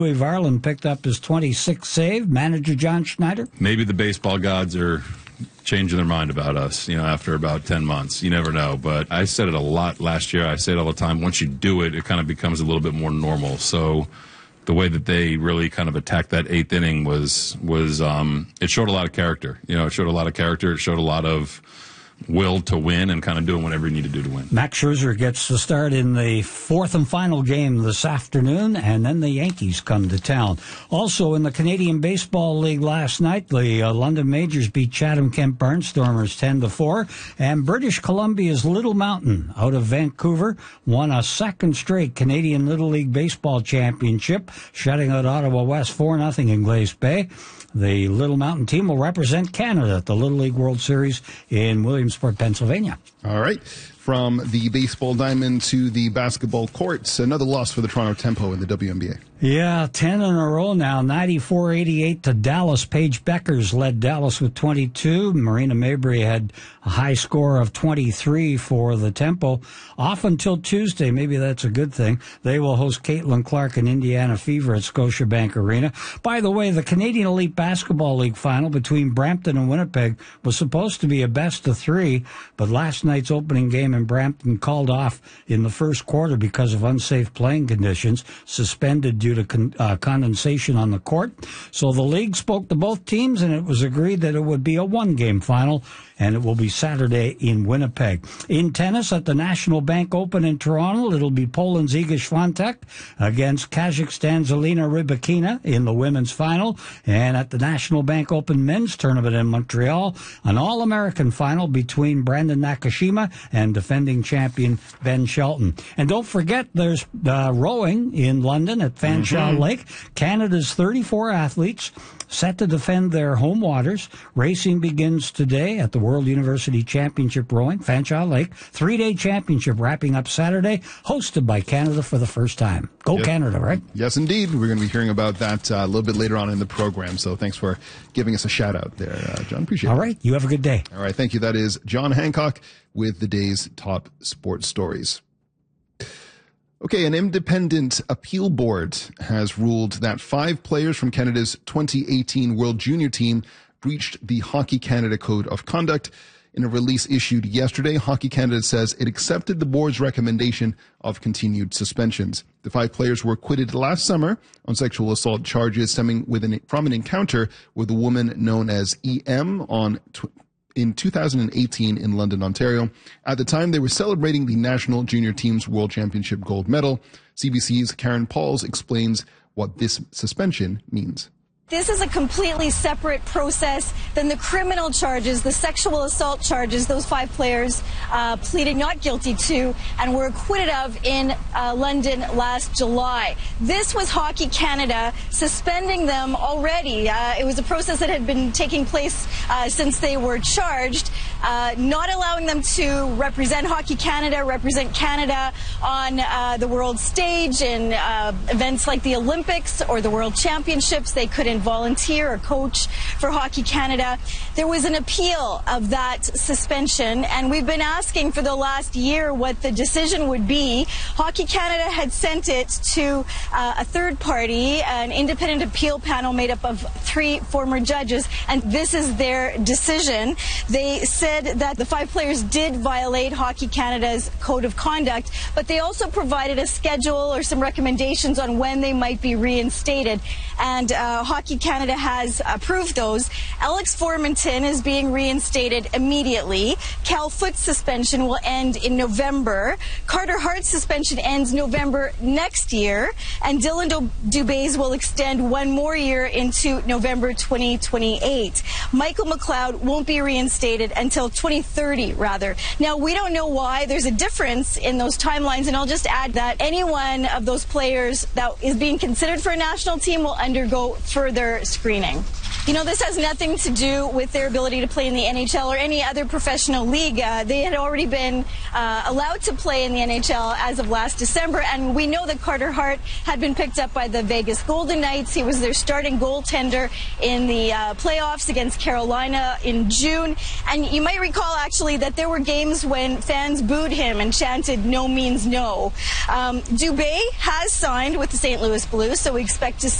Varland picked up his 26th save. Manager John Schneider. Maybe the baseball gods are changing their mind about us, after about 10 months. You never know. But I said it a lot last year. I say it all the time. Once you do it, it kind of becomes a little bit more normal. So the way that they really kind of attacked that eighth inning was it showed a lot of character. It showed a lot of character. It showed a lot of will to win and kind of doing whatever you need to do to win. Max Scherzer gets the start in the fourth and final game this afternoon, and then the Yankees come to town. Also in the Canadian Baseball League last night, the London Majors beat Chatham-Kent Barnstormers 10-4, and British Columbia's Little Mountain out of Vancouver won a second straight Canadian Little League Baseball Championship, shutting out Ottawa West 4-0 in Glace Bay. The Little Mountain team will represent Canada at the Little League World Series in Williamsport, Pennsylvania. All right. From the baseball diamond to the basketball courts, another loss for the Toronto Tempo in the WNBA. Yeah, 10 in a row now, 94-88 to Dallas. Paige Beckers led Dallas with 22. Marina Mabry had a high score of 23 for the Tempo. Off until Tuesday, maybe that's a good thing. They will host Caitlin Clark and Indiana Fever at Scotiabank Arena. By the way, the Canadian Elite Basketball League final between Brampton and Winnipeg was supposed to be a best-of-3, but last night's opening game in Brampton called off in the first quarter because of unsafe playing conditions, suspended due to condensation on the court. So the league spoke to both teams, and it was agreed that it would be a one-game final, and it will be Saturday in Winnipeg. In tennis, at the National Bank Open in Toronto, it'll be Poland's Iga Świątek against Kazakhstan's Elena Rybakina in the women's final. And at the National Bank Open men's tournament in Montreal, an All-American final between Brandon Nakashima and defending champion Ben Shelton. And don't forget, there's rowing in London at Fanshawe Lake. Canada's 34 athletes set to defend their home waters. Racing begins today at the World University Championship Rowing, Fanshawe Lake. 3-day championship wrapping up Saturday, hosted by Canada for the first time. Go Yep. Canada, right? Yes, indeed. We're going to be hearing about that a little bit later on in the program. So thanks for giving us a shout out there, John. Appreciate it. All right. You have a good day. All right. Thank you. That is John Hancock with the day's top sports stories. Okay, an independent appeal board has ruled that 5 players from Canada's 2018 World Junior team breached the Hockey Canada Code of Conduct. In a release issued yesterday, Hockey Canada says it accepted the board's recommendation of continued suspensions. The 5 players were acquitted last summer on sexual assault charges stemming from an encounter with a woman known as EM in 2018 in London, Ontario. At the time, they were celebrating the national junior team's World Championship gold medal. CBC's Karen Pauls explains what this suspension means. This is a completely separate process than the criminal charges, the sexual assault charges those 5 players pleaded not guilty to and were acquitted of in London last July. This was Hockey Canada suspending them already. It was a process that had been taking place since they were charged, not allowing them to represent Hockey Canada, represent Canada on the world stage in events like the Olympics or the World Championships. They couldn't volunteer or coach for Hockey Canada. There was an appeal of that suspension, and we've been asking for the last year what the decision would be. Hockey Canada had sent it to a third party, an independent appeal panel made up of 3 former judges, and this is their decision. They said that the 5 players did violate Hockey Canada's code of conduct, but they also provided a schedule or some recommendations on when they might be reinstated, and Hockey Canada has approved those. Alex Formanton is being reinstated immediately. Cal Foot's suspension will end in November. Carter Hart's suspension ends November next year, and Dylan Dubé's will extend 1 more year into November 2028. Michael McLeod won't be reinstated until 2030, rather. Now, we don't know why. There's a difference in those timelines, and I'll just add that any one of those players that is being considered for a national team will undergo further screening. This has nothing to do with their ability to play in the NHL or any other professional league. They had already been allowed to play in the NHL as of last December, and we know that Carter Hart had been picked up by the Vegas Golden Knights. He was their starting goaltender in the playoffs against Carolina in June. And you might recall, actually, that there were games when fans booed him and chanted, "No means no." Dubé has signed with the St. Louis Blues, so we expect to see